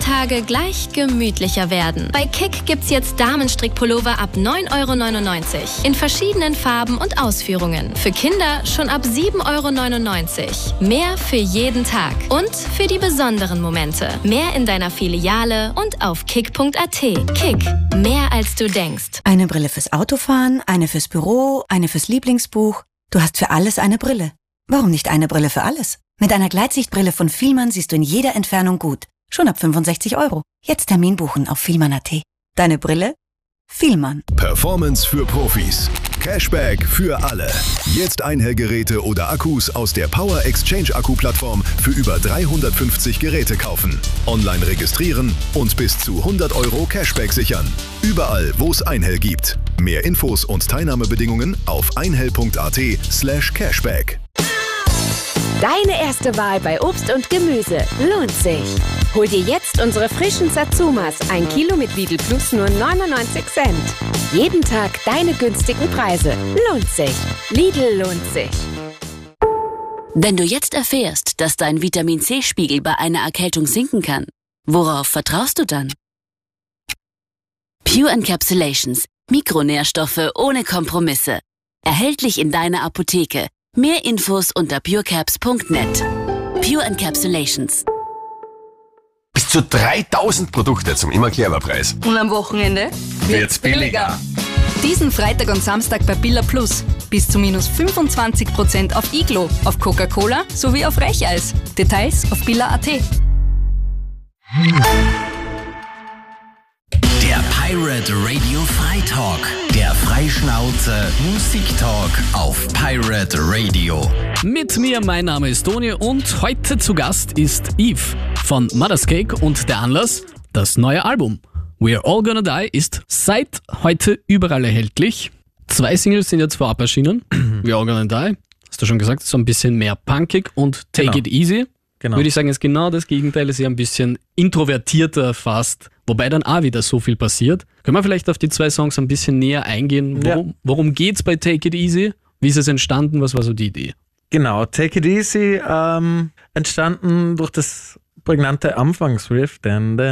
Tage gleich gemütlicher werden. Bei Kick gibt's jetzt Damenstrickpullover ab 9,99 € in verschiedenen Farben und Ausführungen. Für Kinder schon ab 7,99 €. Mehr für jeden Tag und für die besonderen Momente. Mehr in deiner Filiale und auf kick.at. Kick, mehr als du denkst. Eine Brille fürs Autofahren, eine fürs Büro, eine fürs Lieblingsbuch. Du hast für alles eine Brille. Warum nicht eine Brille für alles? Mit einer Gleitsichtbrille von Fielmann siehst du in jeder Entfernung gut. Schon ab 65 €. Jetzt Termin buchen auf Fielmann.at. Deine Brille? Fielmann. Performance für Profis. Cashback für alle. Jetzt Einhellgeräte oder Akkus aus der Power Exchange Akku-Plattform für über 350 Geräte kaufen. Online registrieren und bis zu 100 € Cashback sichern. Überall, wo es Einhell gibt. Mehr Infos und Teilnahmebedingungen auf einhell.at/cashback. Deine erste Wahl bei Obst und Gemüse lohnt sich. Hol dir jetzt unsere frischen Satsumas, 1 Kilo mit Lidl Plus nur 99 Cent. Jeden Tag deine günstigen Preise. Lohnt sich. Lidl lohnt sich. Wenn du jetzt erfährst, dass dein Vitamin-C-Spiegel bei einer Erkältung sinken kann, worauf vertraust du dann? Pure Encapsulations. Mikronährstoffe ohne Kompromisse. Erhältlich in deiner Apotheke. Mehr Infos unter purecaps.net. Pure Encapsulations. Bis zu 3000 Produkte zum immer clever Preis. Und am Wochenende wird's billiger. Diesen Freitag und Samstag bei Billa Plus. Bis zu minus 25% auf Iglo, auf Coca-Cola sowie auf Reicheis. Details auf billa.at. Der Pirate Radio Freitalk. Der Freischnauze Musiktalk auf Pirate Radio. Mit mir, mein Name ist Toni und heute zu Gast ist Eve von Mother's Cake und der Anlass, das neue Album We're All Gonna Die ist seit heute überall erhältlich. 2 Singles sind jetzt vorab erschienen. We're All Gonna Die, hast du schon gesagt, ist so ein bisschen mehr punkig und Take It Easy. Genau. Würde ich sagen, ist genau das Gegenteil, ist ja ein bisschen introvertierter fast, wobei dann auch wieder so viel passiert. Können wir vielleicht auf die 2 Songs ein bisschen näher eingehen? Worum geht's bei Take It Easy? Wie ist es entstanden? Was war so die Idee? Genau, Take It Easy entstanden durch das prägnante Anfangsriff.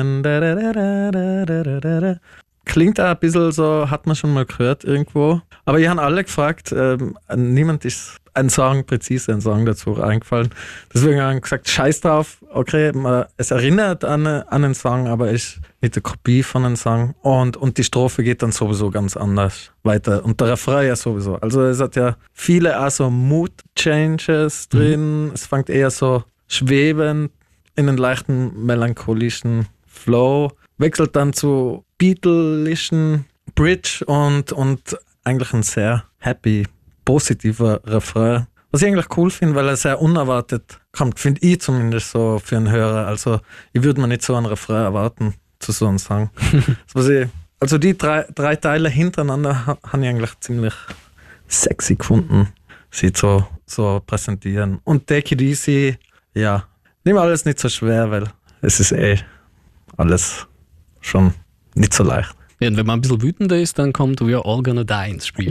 Klingt auch ein bisschen so, hat man schon mal gehört irgendwo. Aber ich habe alle gefragt, niemand ist ein Song dazu eingefallen. Deswegen haben wir gesagt, scheiß drauf, okay, es erinnert an einen Song, aber ist nicht eine Kopie von einem Song. Und die Strophe geht dann sowieso ganz anders weiter. Und der Refrain ja sowieso. Also es hat ja viele auch so Mood-Changes drin. Es fängt eher so schwebend in einen leichten melancholischen Flow, wechselt dann zu beatlischen Bridge und eigentlich ein sehr happy, positiver Refrain. Was ich eigentlich cool finde, weil er sehr unerwartet kommt, finde ich zumindest so für einen Hörer. Also ich würde mir nicht so einen Refrain erwarten zu so einem Song. Also die drei Teile hintereinander habe ich eigentlich ziemlich sexy gefunden, sie so präsentieren. Und Take It Easy, ja, nimm alles nicht so schwer, weil es ist alles schon nicht so leicht. Ja, und wenn man ein bisschen wütender ist, dann kommt We're All Gonna Die ins Spiel.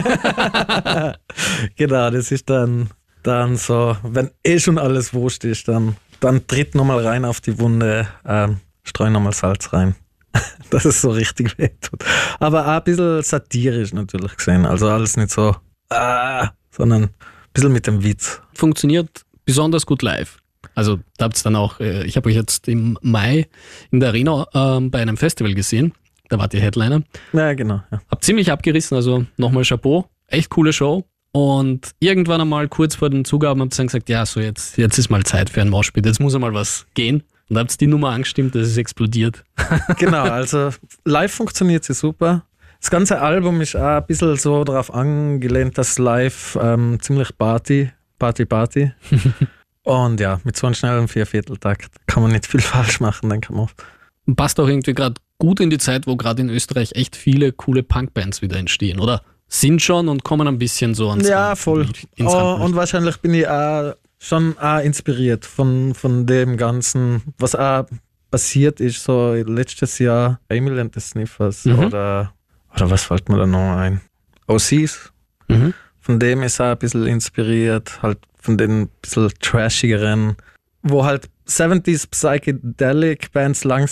Genau, das ist dann so, wenn schon alles wurscht ist, dann tritt nochmal rein auf die Wunde, streu nochmal Salz rein. Dass es so richtig wehtut. Aber auch ein bisschen satirisch natürlich gesehen. Also alles nicht so, sondern ein bisschen mit dem Witz. Funktioniert besonders gut live. Also da habt ihr dann auch, ich habe euch jetzt im Mai in der Arena bei einem Festival gesehen. Da wart ihr Headliner. Ja, genau. Ja. Habt ziemlich abgerissen, also nochmal Chapeau. Echt coole Show. Und irgendwann einmal kurz vor den Zugaben habt ihr dann gesagt, ja, so jetzt ist mal Zeit für ein Moshpit, jetzt muss einmal was gehen. Und habt ihr die Nummer angestimmt, dass es explodiert. Genau, also live funktioniert sie super. Das ganze Album ist auch ein bisschen so darauf angelehnt, dass live ziemlich Party. Und ja, mit so einem schnellen 4/4-Takt kann man nicht viel falsch machen, denke ich mal. Passt auch irgendwie gerade gut in die Zeit, wo gerade in Österreich echt viele coole Punkbands wieder entstehen, oder? Sind schon und kommen ein bisschen so ans Ja, voll. Und wahrscheinlich bin ich auch schon inspiriert von dem Ganzen, was auch passiert ist, so letztes Jahr, Emil and the Sniffers oder was fällt mir da noch ein? OCs. Von dem ist auch ein bisschen inspiriert, halt von den bisschen trashigeren, wo halt 70s Psychedelic Bands